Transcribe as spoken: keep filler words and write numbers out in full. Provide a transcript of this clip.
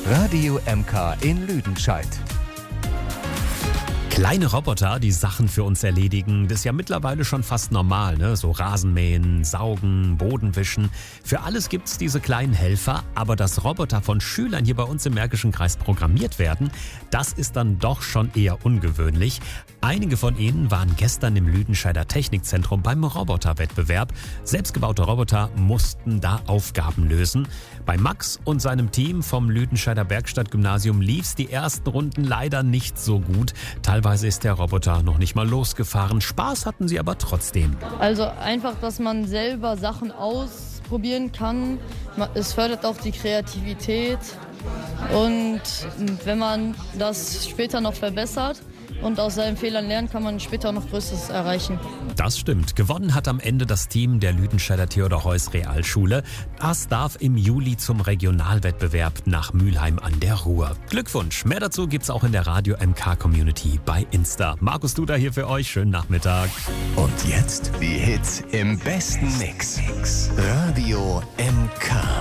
Radio M K in Lüdenscheid. Kleine Roboter, die Sachen für uns erledigen, das ist ja mittlerweile schon fast normal, ne? So Rasenmähen, Saugen, Boden wischen. Für alles gibt's diese kleinen Helfer, aber dass Roboter von Schülern hier bei uns im Märkischen Kreis programmiert werden, das ist dann doch schon eher ungewöhnlich. Einige von ihnen waren gestern im Lüdenscheider Technikzentrum beim Roboterwettbewerb. Selbstgebaute Roboter mussten da Aufgaben lösen. Bei Max und seinem Team vom Lüdenscheider Bergstadtgymnasium lief's die ersten Runden leider nicht so gut. Teilweise ist der Roboter noch nicht mal losgefahren. Spaß hatten sie aber trotzdem. Also einfach, dass man selber Sachen ausprobieren kann. Es fördert auch die Kreativität. Und wenn man das später noch verbessert und aus seinen Fehlern lernen, kann man später auch noch Größeres erreichen. Das stimmt. Gewonnen hat am Ende das Team der Lüdenscheider Theodor-Heuss Realschule. Das darf im Juli zum Regionalwettbewerb nach Mülheim an der Ruhr. Glückwunsch. Mehr dazu gibt's auch in der Radio M K Community bei Insta. Markus Duda hier für euch. Schönen Nachmittag. Und jetzt die Hits im besten Mix. Radio M K.